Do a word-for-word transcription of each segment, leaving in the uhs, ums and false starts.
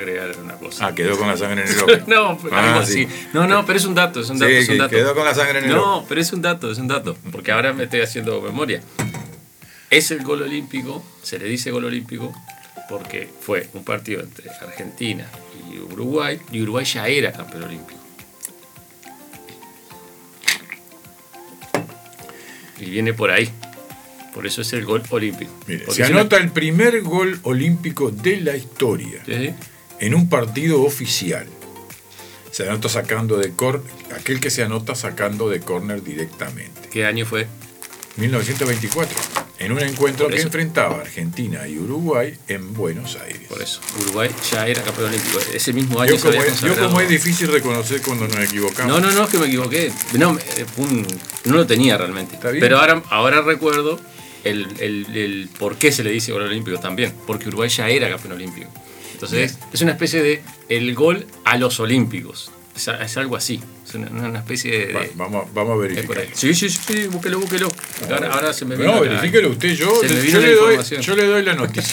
agregar una cosa. Ah, quedó con la sangre en el ojo. No, ah, algo sí. así. No, no, pero es un dato, es un dato, sí, es un dato. Quedó con la sangre en el no, ojo. No, pero es un dato, es un dato. Porque ahora me estoy haciendo memoria. Es el gol olímpico, se le dice gol olímpico, porque fue un partido entre Argentina y Uruguay, y Uruguay ya era campeón olímpico. Y viene por ahí. Por eso es el gol olímpico. Mire, Porque se anota una... el primer gol olímpico de la historia ¿Sí? en un partido oficial. Se anota sacando de cor... aquel que se anota sacando de córner directamente. ¿Qué año fue? mil novecientos veinticuatro, en un encuentro Por que eso. enfrentaba a Argentina y Uruguay en Buenos Aires. Por eso, Uruguay ya era campeón olímpico. Ese mismo año Yo se como, había es, yo consagrado. como es difícil reconocer cuando nos equivocamos. No, no, no, es que me equivoqué. No, fue un- no lo tenía realmente. Está bien. Pero ahora, ahora recuerdo el, el, el por qué se le dice gol olímpico también. Porque Uruguay ya era campeón olímpico. Entonces, es, es una especie de el gol a los olímpicos. Es, es algo así. Es una, una especie de... Va- vamos, vamos a verificar. Sí, sí, sí, sí, búsquelo, búsquelo. Ahora, ahora se me vino No, la- verifíquelo usted, yo, se me yo, vino la le doy, información. yo le doy la noticia.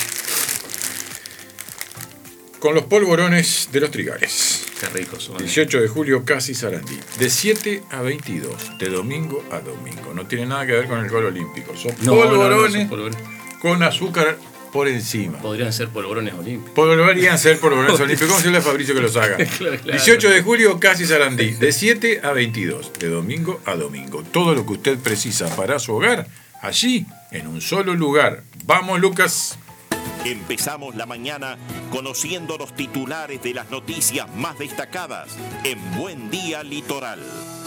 Con los polvorones de los Trigales. Qué ricos son. dieciocho de julio, casi Sarandí. De siete a veintidós, de domingo a domingo. No tiene nada que ver con el gol olímpico. Son No, no, no, polvorones son polvorones. con azúcar por encima. Podrían ser polvorones olímpicos. Podrían ser polvorones olímpicos. ¿Cómo decirle a Fabricio que los haga? Claro, claro. dieciocho de julio, casi Sarandí. De siete a veintidós, de domingo a domingo. Todo lo que usted precisa para su hogar, allí, en un solo lugar. Vamos, Lucas. Empezamos la mañana conociendo los titulares de las noticias más destacadas en Buen Día Litoral.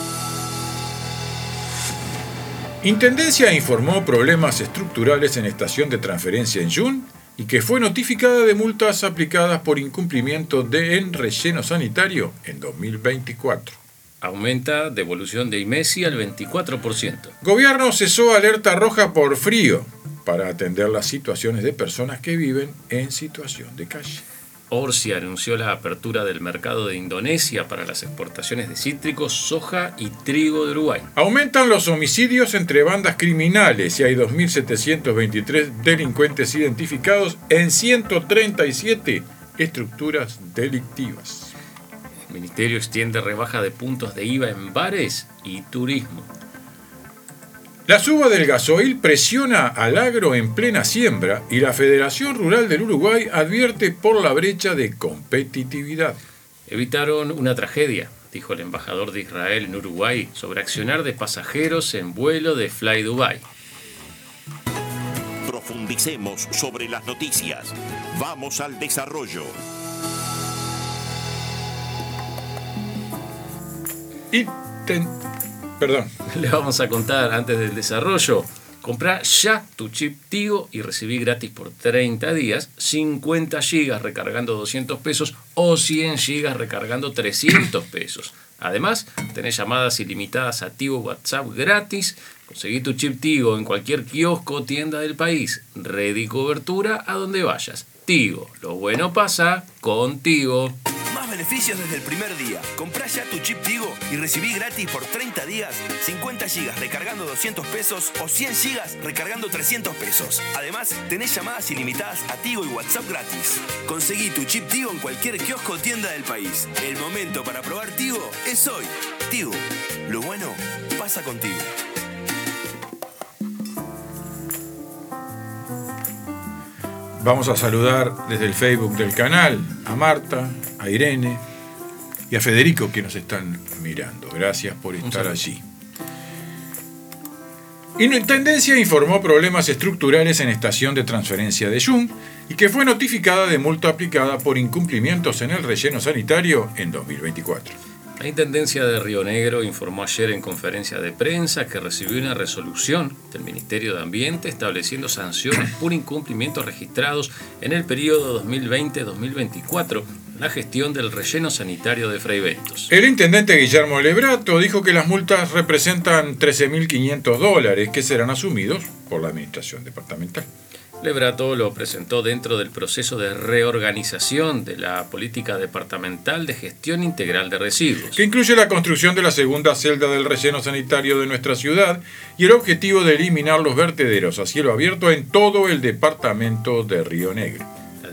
Intendencia informó problemas estructurales en estación de transferencia en Yun y que fue notificada de multas aplicadas por incumplimiento de en relleno sanitario en dos mil veinticuatro. Aumenta devolución de IMESI al veinticuatro por ciento. Gobierno cesó alerta roja por frío para atender las situaciones de personas que viven en situación de calle. Orsi anunció la apertura del mercado de Indonesia para las exportaciones de cítricos, soja y trigo de Uruguay. Aumentan los homicidios entre bandas criminales y hay dos mil setecientos veintitrés delincuentes identificados en ciento treinta y siete estructuras delictivas. El Ministerio extiende rebaja de puntos de I V A en bares y turismo. La suba del gasoil presiona al agro en plena siembra y la Federación Rural del Uruguay advierte por la brecha de competitividad. Evitaron una tragedia, dijo el embajador de Israel en Uruguay sobre accionar de pasajeros en vuelo de Fly Dubai. Profundicemos sobre las noticias. Vamos al desarrollo. Inten- Perdón. Le vamos a contar antes del desarrollo. Comprá ya tu chip Tigo y recibí gratis por treinta días cincuenta gigas recargando doscientos pesos o cien gigas recargando trescientos pesos. Además, tenés llamadas ilimitadas a Tigo WhatsApp gratis. Conseguí tu chip Tigo en cualquier kiosco o tienda del país. Red y cobertura a donde vayas. Tigo, lo bueno pasa contigo. Más beneficios desde el primer día. Comprá ya tu chip Tigo y recibí gratis por treinta días cincuenta gigas recargando doscientos pesos o cien gigas recargando trescientos pesos. Además, tenés llamadas ilimitadas a Tigo y WhatsApp gratis. Conseguí tu chip Tigo en cualquier kiosco o tienda del país. El momento para probar Tigo es hoy. Tigo, lo bueno pasa contigo. Vamos a saludar desde el Facebook del canal a Marta, a Irene y a Federico que nos están mirando. Gracias por estar allí. Intendencia informó problemas estructurales en estación de transferencia de Yun y que fue notificada de multa aplicada por incumplimientos en el relleno sanitario en dos mil veinticuatro. La Intendencia de Río Negro informó ayer en conferencia de prensa que recibió una resolución del Ministerio de Ambiente estableciendo sanciones por incumplimientos registrados en el periodo dos mil veinte a dos mil veinticuatro en la gestión del relleno sanitario de Fray Bentos. El intendente Guillermo Lebrato dijo que las multas representan trece mil quinientos dólares que serán asumidos por la administración departamental. Lebrato lo presentó dentro del proceso de reorganización de la política departamental de gestión integral de residuos, que incluye la construcción de la segunda celda del relleno sanitario de nuestra ciudad y el objetivo de eliminar los vertederos a cielo abierto en todo el departamento de Río Negro. La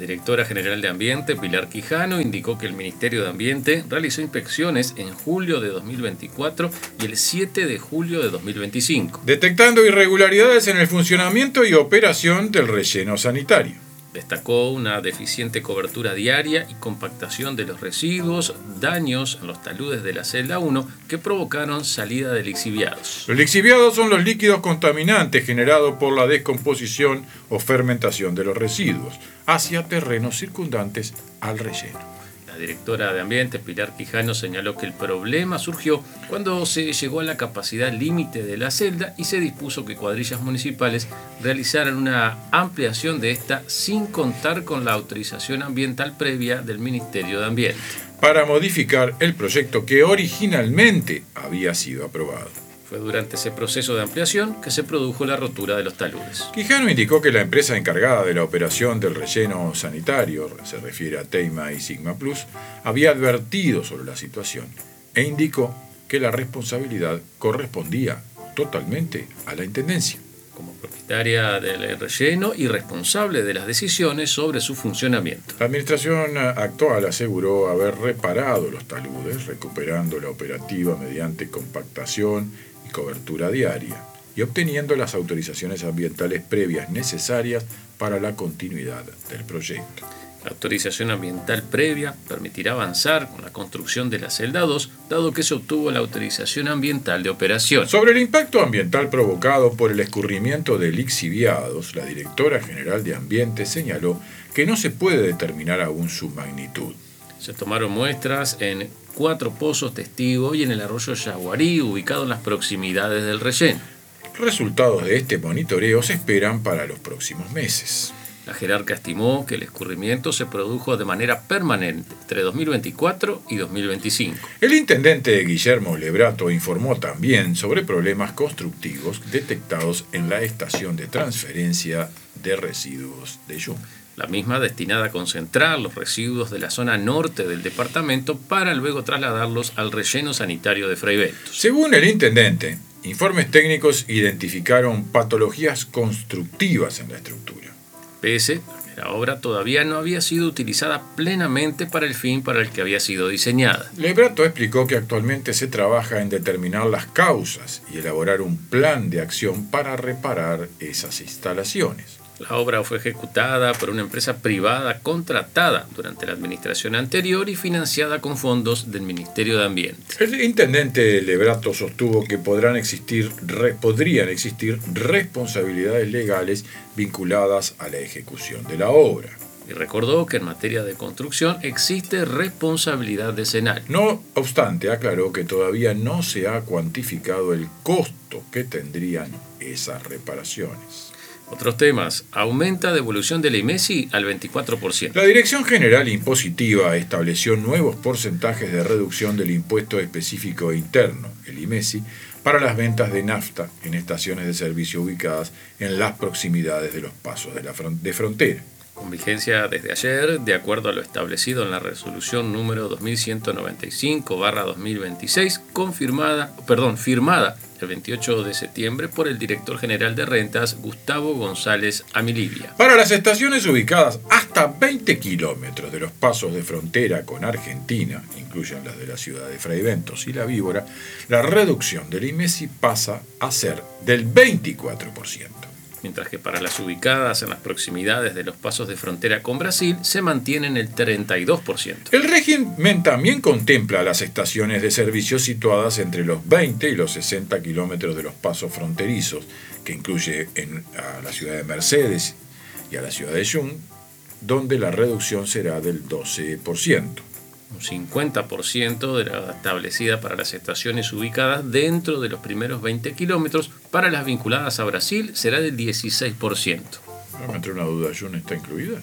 directora general de Ambiente, Pilar Quijano, indicó que el Ministerio de Ambiente realizó inspecciones en julio de dos mil veinticuatro y el siete de julio de dos mil veinticinco. Detectando irregularidades en el funcionamiento y operación del relleno sanitario. Destacó una deficiente cobertura diaria y compactación de los residuos, daños en los taludes de la celda uno que provocaron salida de lixiviados. Los lixiviados son los líquidos contaminantes generados por la descomposición o fermentación de los residuos hacia terrenos circundantes al relleno. La directora de Ambiente, Pilar Quijano, señaló que el problema surgió cuando se llegó a la capacidad límite de la celda y se dispuso que cuadrillas municipales realizaran una ampliación de esta sin contar con la autorización ambiental previa del Ministerio de Ambiente, para modificar el proyecto que originalmente había sido aprobado. Fue durante ese proceso de ampliación que se produjo la rotura de los taludes. Quijano indicó que la empresa encargada de la operación del relleno sanitario, se refiere a Teima y Sigma Plus, había advertido sobre la situación e indicó que la responsabilidad correspondía totalmente a la Intendencia. Como propietaria del relleno y responsable de las decisiones sobre su funcionamiento. La administración actual aseguró haber reparado los taludes, recuperando la operativa mediante compactación y cobertura diaria, y obteniendo las autorizaciones ambientales previas necesarias para la continuidad del proyecto. La autorización ambiental previa permitirá avanzar con la construcción de la celda dos, dado que se obtuvo la autorización ambiental de operación. Sobre el impacto ambiental provocado por el escurrimiento de lixiviados, la directora general de Ambiente señaló que no se puede determinar aún su magnitud. Se tomaron muestras en cuatro pozos testigo y en el arroyo Yaguarí, ubicado en las proximidades del relleno. Resultados de este monitoreo se esperan para los próximos meses. La jerarca estimó que el escurrimiento se produjo de manera permanente entre dos mil veinticuatro y dos mil veinticinco. El intendente Guillermo Lebrato informó también sobre problemas constructivos detectados en la estación de transferencia de residuos de Yum. La misma destinada a concentrar los residuos de la zona norte del departamento para luego trasladarlos al relleno sanitario de Frei Bentos. Según el intendente, informes técnicos identificaron patologías constructivas en la estructura. Pese a que la obra todavía no había sido utilizada plenamente para el fin para el que había sido diseñada. Lebrato explicó que actualmente se trabaja en determinar las causas y elaborar un plan de acción para reparar esas instalaciones. La obra fue ejecutada por una empresa privada contratada durante la administración anterior y financiada con fondos del Ministerio de Ambiente. El intendente Lebrato sostuvo que podrán existir, re, podrían existir responsabilidades legales vinculadas a la ejecución de la obra. Y recordó que en materia de construcción existe responsabilidad decenal. No obstante, aclaró que todavía no se ha cuantificado el costo que tendrían esas reparaciones. Otros temas. Aumenta devolución del IMESI al veinticuatro por ciento. La Dirección General Impositiva estableció nuevos porcentajes de reducción del impuesto específico interno, el IMESI, para las ventas de nafta en estaciones de servicio ubicadas en las proximidades de los pasos de, la fron- de frontera. Con vigencia desde ayer, de acuerdo a lo establecido en la resolución número dos mil ciento noventa y cinco barra dos mil veintiséis, confirmada, perdón, firmada el veintiocho de septiembre por el director general de rentas, Gustavo González Amilibia. Para las estaciones ubicadas hasta veinte kilómetros de los pasos de frontera con Argentina, incluyen las de la ciudad de Frei Bentos y La Víbora, la reducción del IMESI pasa a ser del veinticuatro por ciento. Mientras que para las ubicadas en las proximidades de los pasos de frontera con Brasil se mantienen el treinta y dos por ciento. El régimen también contempla las estaciones de servicio situadas entre los veinte y los sesenta kilómetros de los pasos fronterizos, que incluye en, a la ciudad de Mercedes y a la ciudad de Yum, donde la reducción será del doce por ciento. Un cincuenta por ciento de la establecida para las estaciones ubicadas dentro de los primeros veinte kilómetros, para las vinculadas a Brasil será del dieciséis por ciento. Me entró una duda, ¿Yum está incluida?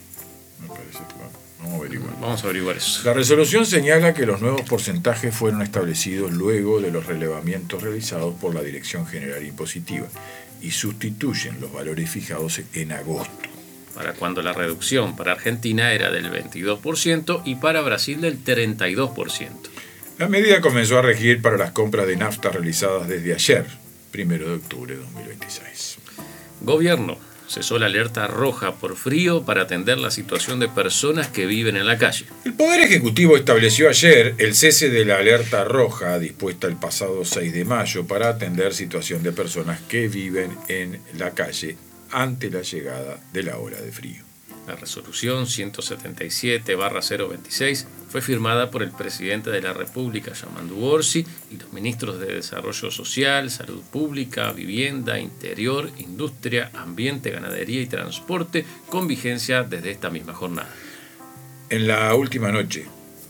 Me parece que va. Vamos a averiguar. Vamos a averiguar eso. La resolución señala que los nuevos porcentajes fueron establecidos luego de los relevamientos realizados por la Dirección General Impositiva y sustituyen los valores fijados en agosto. Para cuando la reducción para Argentina era del veintidós por ciento y para Brasil del treinta y dos por ciento. La medida comenzó a regir para las compras de nafta realizadas desde ayer, primero de octubre de dos mil veintiséis. Gobierno. Cesó la alerta roja por frío para atender la situación de personas que viven en la calle. El Poder Ejecutivo estableció ayer el cese de la alerta roja dispuesta el pasado seis de mayo para atender situación de personas que viven en la calle ante la llegada de la ola de frío. La resolución ciento setenta y siete barra cero veintiséis fue firmada por el presidente de la República, Yamandu Orsi, y los ministros de Desarrollo Social, Salud Pública, Vivienda, Interior, Industria, Ambiente, Ganadería y Transporte, con vigencia desde esta misma jornada. En la última noche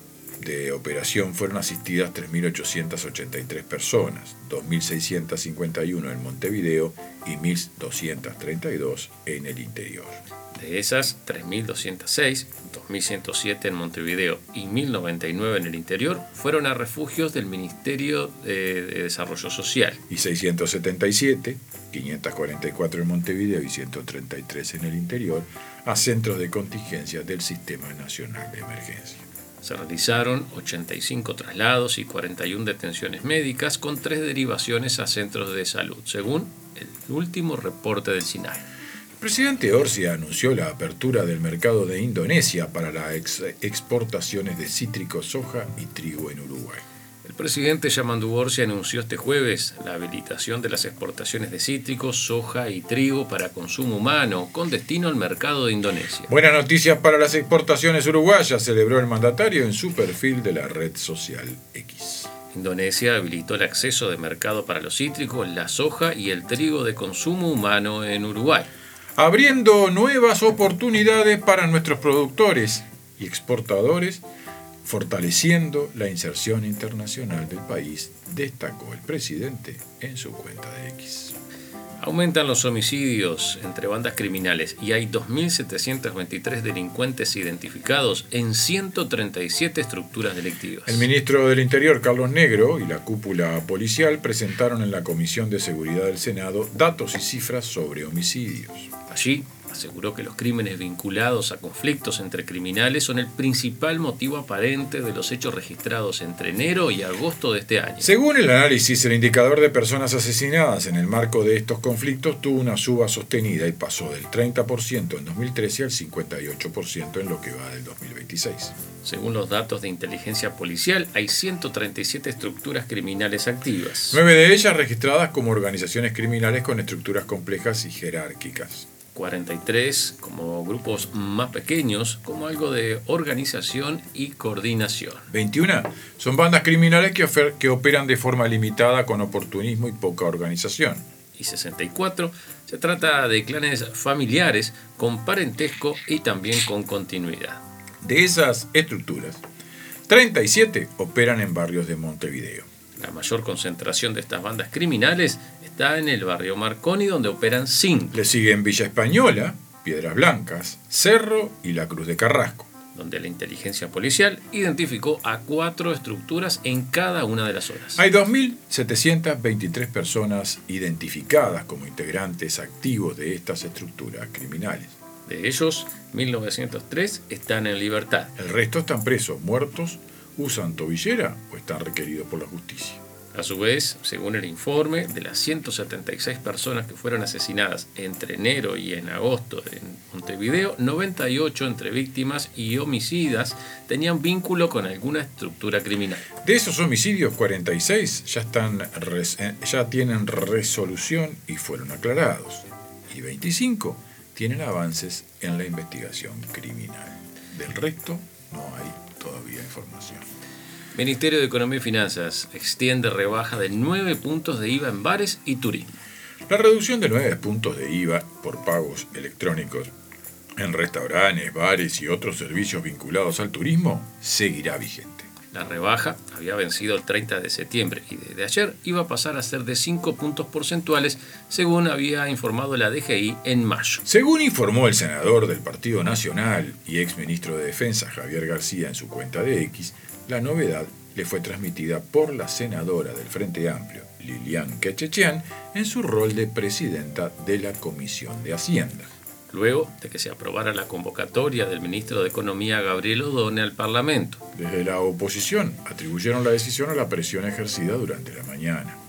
de operación fueron asistidas tres mil ochocientas ochenta y tres personas, dos mil seiscientas cincuenta y uno en Montevideo y mil doscientas treinta y dos en el interior. De esas, tres mil doscientos seis, dos mil ciento siete en Montevideo y mil noventa y nueve en el interior fueron a refugios del Ministerio de, de Desarrollo Social. Y seiscientos setenta y siete, quinientos cuarenta y cuatro en Montevideo y ciento treinta y tres en el interior, a centros de contingencia del Sistema Nacional de Emergencia. Se realizaron ochenta y cinco traslados y cuarenta y una detenciones médicas con tres derivaciones a centros de salud, según el último reporte del SINAE. El presidente Orsi anunció la apertura del mercado de Indonesia para las ex exportaciones de cítricos, soja y trigo en Uruguay. El presidente Yamandu Orsi anunció este jueves la habilitación de las exportaciones de cítricos, soja y trigo para consumo humano con destino al mercado de Indonesia. Buenas noticias para las exportaciones uruguayas, celebró el mandatario en su perfil de la red social X. Indonesia habilitó el acceso de mercado para los cítricos, la soja y el trigo de consumo humano en Uruguay, abriendo nuevas oportunidades para nuestros productores y exportadores, fortaleciendo la inserción internacional del país, destacó el presidente en su cuenta de X. Aumentan los homicidios entre bandas criminales y hay dos mil setecientos veintitrés delincuentes identificados en ciento treinta y siete estructuras delictivas. El ministro del Interior, Carlos Negro, y la cúpula policial presentaron en la Comisión de Seguridad del Senado datos y cifras sobre homicidios. Allí aseguró que los crímenes vinculados a conflictos entre criminales son el principal motivo aparente de los hechos registrados entre enero y agosto de este año. Según el análisis, el indicador de personas asesinadas en el marco de estos conflictos tuvo una suba sostenida y pasó del treinta por ciento en dos mil trece al cincuenta y ocho por ciento en lo que va del dos mil veintiséis. Según los datos de inteligencia policial, hay ciento treinta y siete estructuras criminales activas. Nueve de ellas registradas como organizaciones criminales con estructuras complejas y jerárquicas. cuarenta y tres como grupos más pequeños, como algo de organización y coordinación. veintiuna son bandas criminales que, ofer- que operan de forma limitada con oportunismo y poca organización. Y sesenta y cuatro se trata de clanes familiares con parentesco y también con continuidad. De esas estructuras, treinta y siete operan en barrios de Montevideo. La mayor concentración de estas bandas criminales está en el barrio Marconi, donde operan cinco. Le siguen Villa Española, Piedras Blancas, Cerro y La Cruz de Carrasco, donde la inteligencia policial identificó a cuatro estructuras en cada una de las zonas. Hay dos mil setecientas veintitrés personas identificadas como integrantes activos de estas estructuras criminales. De ellos, mil novecientos tres están en libertad. El resto están presos, muertos, usan tobillera o están requeridos por la justicia. A su vez, según el informe, de las ciento setenta y seis personas que fueron asesinadas entre enero y en agosto en Montevideo, noventa y ocho entre víctimas y homicidas tenían vínculo con alguna estructura criminal. De esos homicidios, cuarenta y seis ya, están res- ya tienen resolución y fueron aclarados, y veinticinco tienen avances en la investigación criminal. Del resto no hay todavía información. Ministerio de Economía y Finanzas extiende rebaja de nueve puntos de I V A en bares y turismo. La reducción de nueve puntos de I V A por pagos electrónicos en restaurantes, bares y otros servicios vinculados al turismo seguirá vigente. La rebaja había vencido el treinta de septiembre y desde ayer iba a pasar a ser de cinco puntos porcentuales, según había informado la D G I en mayo. Según informó el senador del Partido Nacional y exministro de Defensa Javier García en su cuenta de X, la novedad le fue transmitida por la senadora del Frente Amplio, Lilian Quechechian, en su rol de presidenta de la Comisión de Hacienda. Luego de que se aprobara la convocatoria del ministro de Economía Gabriel Odone al Parlamento. Desde la oposición atribuyeron la decisión a la presión ejercida durante la mañana.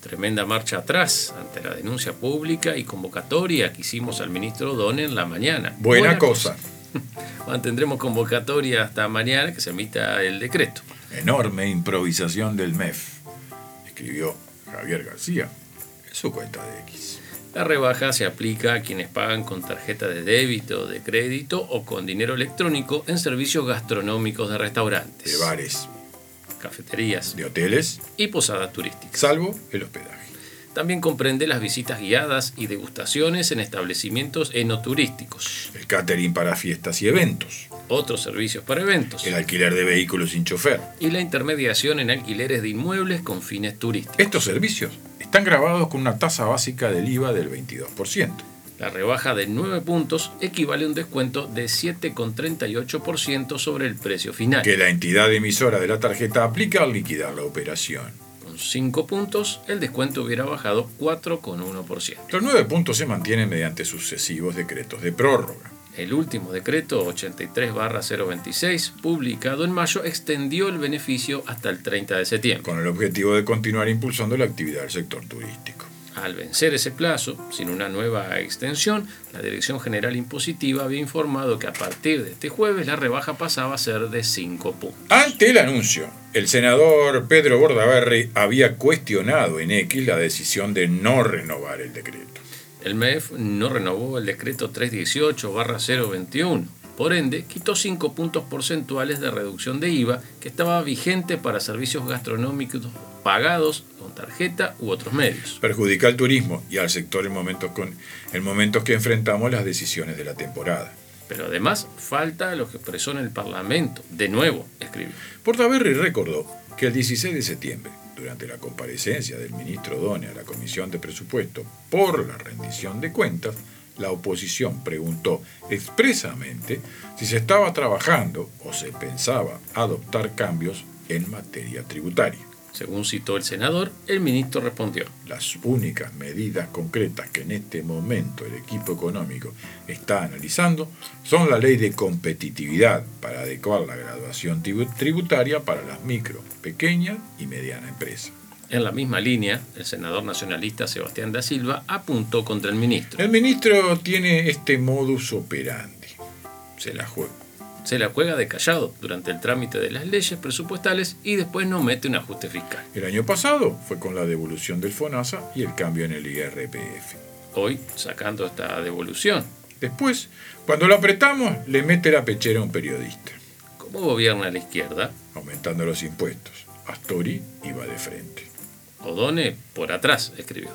Tremenda marcha atrás ante la denuncia pública y convocatoria que hicimos al ministro O'Donnell en la mañana. Buena, Buena cosa. cosa. Mantendremos convocatoria hasta mañana que se emita el decreto. Enorme improvisación del M E F, escribió Javier García en su cuenta de X. La rebaja se aplica a quienes pagan con tarjeta de débito, de crédito o con dinero electrónico en servicios gastronómicos de restaurantes, de bares, cafeterías, de hoteles y posadas turísticas, salvo el hospedaje. También comprende las visitas guiadas y degustaciones en establecimientos enoturísticos, el catering para fiestas y eventos, otros servicios para eventos, el alquiler de vehículos sin chofer y la intermediación en alquileres de inmuebles con fines turísticos. Estos servicios están grabados con una tasa básica del I V A del veintidós por ciento. La rebaja de nueve puntos equivale a un descuento de siete coma treinta y ocho por ciento sobre el precio final, que la entidad emisora de la tarjeta aplica al liquidar la operación. Con cinco puntos, el descuento hubiera bajado cuatro coma uno por ciento. Los nueve puntos se mantienen mediante sucesivos decretos de prórroga. El último decreto, ochenta y tres barra cero veintiséis, publicado en mayo, extendió el beneficio hasta el treinta de septiembre. Con el objetivo de continuar impulsando la actividad del sector turístico. Al vencer ese plazo, sin una nueva extensión, la Dirección General Impositiva había informado que a partir de este jueves la rebaja pasaba a ser de cinco puntos. Ante el anuncio, el senador Pedro Bordaberry había cuestionado en X la decisión de no renovar el decreto. El M E F no renovó el decreto trescientos dieciocho barra cero veintiuno. Por ende, quitó cinco puntos porcentuales de reducción de I V A que estaba vigente para servicios gastronómicos pagados con tarjeta u otros medios. Perjudica al turismo y al sector en momentos, con, en momentos que enfrentamos las decisiones de la temporada. Pero además falta lo que expresó en el Parlamento. De nuevo, escribió. Bordaberry recordó que el dieciséis de septiembre, durante la comparecencia del ministro O'Donnell a la Comisión de Presupuesto por la rendición de cuentas, la oposición preguntó expresamente si se estaba trabajando o se pensaba adoptar cambios en materia tributaria. Según citó el senador, el ministro respondió: las únicas medidas concretas que en este momento el equipo económico está analizando son la ley de competitividad para adecuar la graduación tributaria para las micro, pequeñas y medianas empresas. En la misma línea, el senador nacionalista Sebastián da Silva apuntó contra el ministro. El ministro tiene este modus operandi. Se la juega. Se la juega de callado durante el trámite de las leyes presupuestales y después no mete un ajuste fiscal. El año pasado fue con la devolución del FONASA y el cambio en el I R P F. Hoy, sacando esta devolución. Después, cuando lo apretamos, le mete la pechera a un periodista. ¿Cómo gobierna la izquierda? Aumentando los impuestos. Astori iba de frente. O'Donnell por atrás, escribió.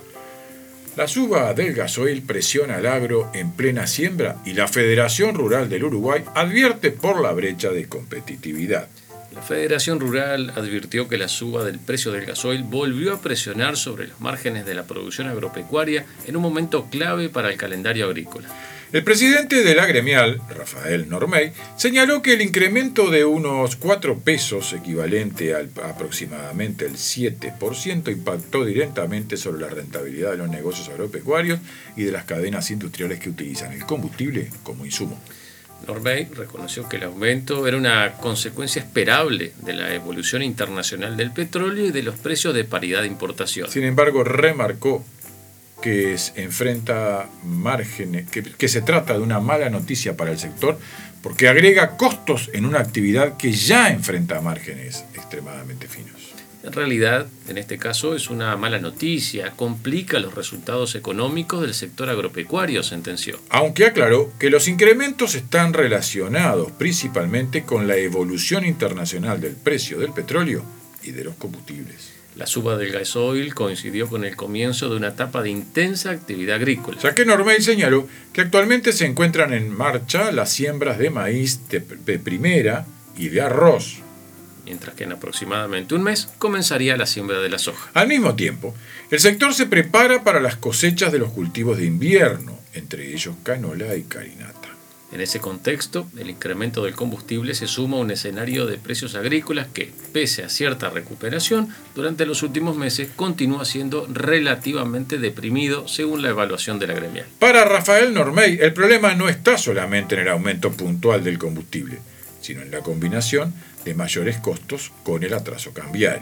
La suba del gasoil presiona al agro en plena siembra y la Federación Rural del Uruguay advierte por la brecha de competitividad. La Federación Rural advirtió que la suba del precio del gasoil volvió a presionar sobre los márgenes de la producción agropecuaria en un momento clave para el calendario agrícola. El presidente de la gremial, Rafael Normey, señaló que el incremento de unos cuatro pesos, equivalente al aproximadamente el siete por ciento, impactó directamente sobre la rentabilidad de los negocios agropecuarios y de las cadenas industriales que utilizan el combustible como insumo. Normey reconoció que el aumento era una consecuencia esperable de la evolución internacional del petróleo y de los precios de paridad de importación. Sin embargo, remarcó que enfrenta márgenes, que, que se trata de una mala noticia para el sector porque agrega costos en una actividad que ya enfrenta márgenes extremadamente finos. En realidad, en este caso, es una mala noticia, complica los resultados económicos del sector agropecuario, sentenció. Aunque aclaró que los incrementos están relacionados principalmente con la evolución internacional del precio del petróleo y de los combustibles. La suba del gasoil coincidió con el comienzo de una etapa de intensa actividad agrícola. Ya que Normey señaló que actualmente se encuentran en marcha las siembras de maíz de, de primera y de arroz, mientras que en aproximadamente un mes comenzaría la siembra de la soja. Al mismo tiempo, el sector se prepara para las cosechas de los cultivos de invierno, entre ellos canola y carinata. En ese contexto, el incremento del combustible se suma a un escenario de precios agrícolas que, pese a cierta recuperación, durante los últimos meses continúa siendo relativamente deprimido según la evaluación de la gremial. Para Rafael Normey, el problema no está solamente en el aumento puntual del combustible, sino en la combinación de mayores costos con el atraso cambiario.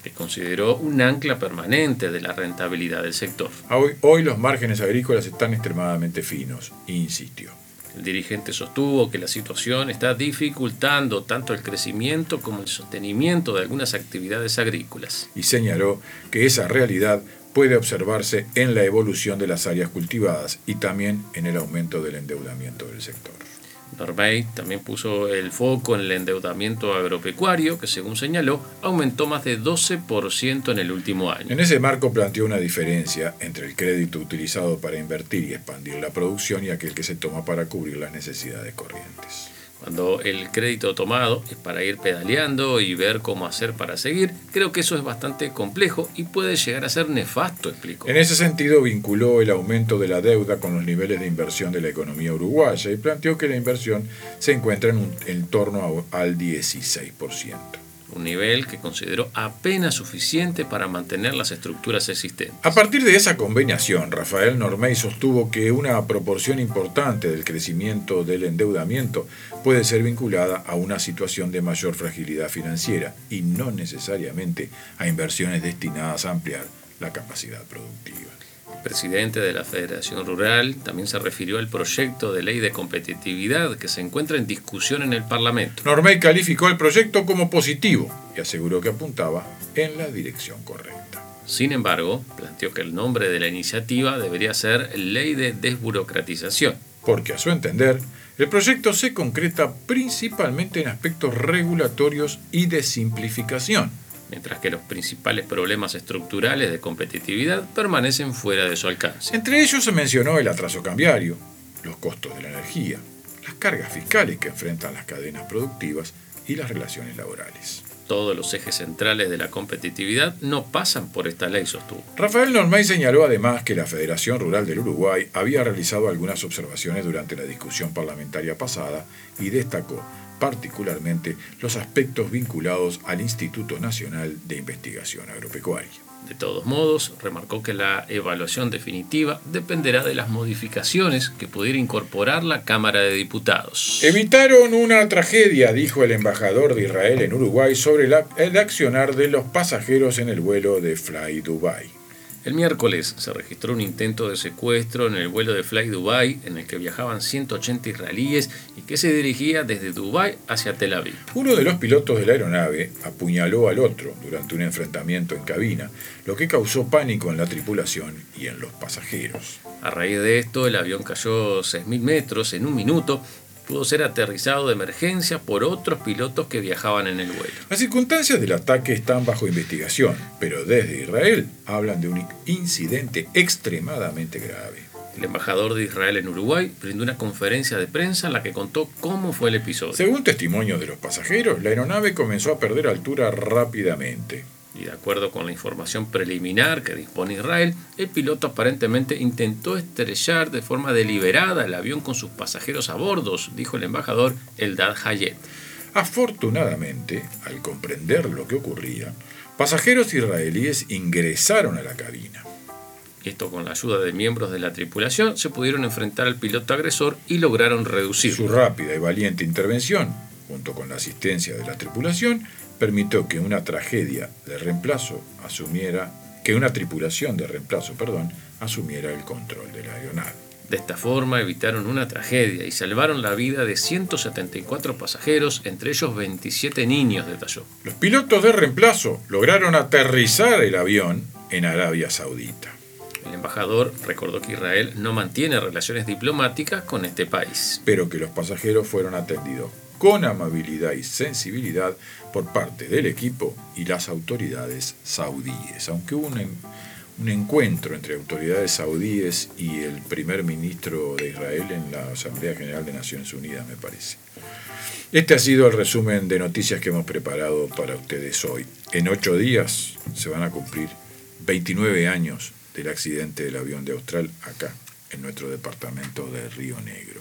que consideró un ancla permanente de la rentabilidad del sector. Hoy, hoy los márgenes agrícolas están extremadamente finos, insistió. El dirigente sostuvo que la situación está dificultando tanto el crecimiento como el sostenimiento de algunas actividades agrícolas. Y señaló que esa realidad puede observarse en la evolución de las áreas cultivadas y también en el aumento del endeudamiento del sector. Normey también puso el foco en el endeudamiento agropecuario, que según señaló, aumentó más de doce por ciento en el último año. En ese marco planteó una diferencia entre el crédito utilizado para invertir y expandir la producción y aquel que se toma para cubrir las necesidades corrientes. Cuando el crédito tomado es para ir pedaleando y ver cómo hacer para seguir, creo que eso es bastante complejo y puede llegar a ser nefasto, explicó. En ese sentido, vinculó el aumento de la deuda con los niveles de inversión de la economía uruguaya y planteó que la inversión se encuentra en, un, en torno a, al dieciséis por ciento. Un nivel que consideró apenas suficiente para mantener las estructuras existentes. A partir de esa combinación, Rafael Normey sostuvo que una proporción importante del crecimiento del endeudamiento puede ser vinculada a una situación de mayor fragilidad financiera y no necesariamente a inversiones destinadas a ampliar la capacidad productiva. El presidente de la Federación Rural también se refirió al proyecto de ley de competitividad que se encuentra en discusión en el Parlamento. Normey calificó el proyecto como positivo y aseguró que apuntaba en la dirección correcta. Sin embargo, planteó que el nombre de la iniciativa debería ser Ley de Desburocratización. Porque a su entender, el proyecto se concreta principalmente en aspectos regulatorios y de simplificación, mientras que los principales problemas estructurales de competitividad permanecen fuera de su alcance. Entre ellos se mencionó el atraso cambiario, los costos de la energía, las cargas fiscales que enfrentan las cadenas productivas y las relaciones laborales. Todos los ejes centrales de la competitividad no pasan por esta ley, sostuvo. Rafael Normey señaló además que la Federación Rural del Uruguay había realizado algunas observaciones durante la discusión parlamentaria pasada y destacó particularmente los aspectos vinculados al Instituto Nacional de Investigación Agropecuaria. De todos modos, remarcó que la evaluación definitiva dependerá de las modificaciones que pudiera incorporar la Cámara de Diputados. Evitaron una tragedia, dijo el embajador de Israel en Uruguay sobre la, el accionar de los pasajeros en el vuelo de Fly Dubai. El miércoles se registró un intento de secuestro en el vuelo de Fly Dubai en el que viajaban ciento ochenta israelíes y que se dirigía desde Dubái hacia Tel Aviv. Uno de los pilotos de la aeronave apuñaló al otro durante un enfrentamiento en cabina, lo que causó pánico en la tripulación y en los pasajeros. A raíz de esto, el avión cayó seis mil metros en un minuto. Pudo ser aterrizado de emergencia por otros pilotos que viajaban en el vuelo. Las circunstancias del ataque están bajo investigación, pero desde Israel hablan de un incidente extremadamente grave. El embajador de Israel en Uruguay brindó una conferencia de prensa en la que contó cómo fue el episodio. Según testimonio de los pasajeros, la aeronave comenzó a perder altura rápidamente. Y de acuerdo con la información preliminar que dispone Israel, el piloto aparentemente intentó estrellar de forma deliberada el avión con sus pasajeros a bordo, dijo el embajador Eldad Hayet. Afortunadamente, al comprender lo que ocurría, pasajeros israelíes ingresaron a la cabina. Esto con la ayuda de miembros de la tripulación se pudieron enfrentar al piloto agresor y lograron reducirlo. Su rápida y valiente intervención, junto con la asistencia de la tripulación, permitió que una tragedia de reemplazo asumiera, que una tripulación de reemplazo, perdón, asumiera el control de la aeronave. De esta forma evitaron una tragedia y salvaron la vida de ciento setenta y cuatro pasajeros, entre ellos veintisiete niños, detalló. Los pilotos de reemplazo lograron aterrizar el avión en Arabia Saudita. El embajador recordó que Israel no mantiene relaciones diplomáticas con este país, pero que los pasajeros fueron atendidos con amabilidad y sensibilidad por parte del equipo y las autoridades saudíes, aunque hubo un, un encuentro entre autoridades saudíes y el primer ministro de Israel en la Asamblea General de Naciones Unidas, me parece. Este ha sido el resumen de noticias que hemos preparado para ustedes hoy. En ocho días se van a cumplir veintinueve años del accidente del avión de Austral acá, en nuestro departamento de Río Negro.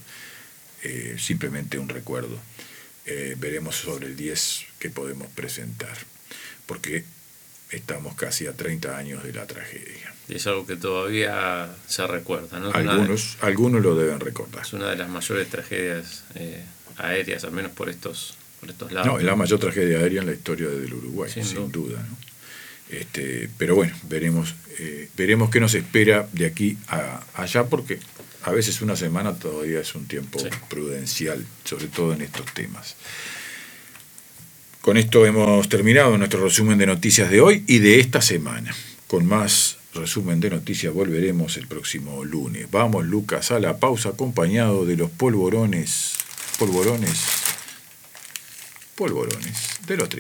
Eh, simplemente un recuerdo. Eh, veremos sobre el diez que podemos presentar, porque estamos casi a treinta años de la tragedia. Y es algo que todavía se recuerda, ¿no? Algunos, de, algunos lo deben recordar. Es una de las mayores tragedias eh, aéreas, al menos por estos, por estos lados. No, es la mayor tragedia aérea en la historia del Uruguay, sin, sin duda. duda, ¿no? Este, pero bueno, veremos, eh, veremos qué nos espera de aquí a allá, porque a veces una semana todavía es un tiempo sí. prudencial, sobre todo en estos temas. Con esto hemos terminado nuestro resumen de noticias de hoy y de esta semana. Con más resumen de noticias volveremos el próximo lunes. Vamos, Lucas, a la pausa acompañado de los polvorones, polvorones, polvorones de los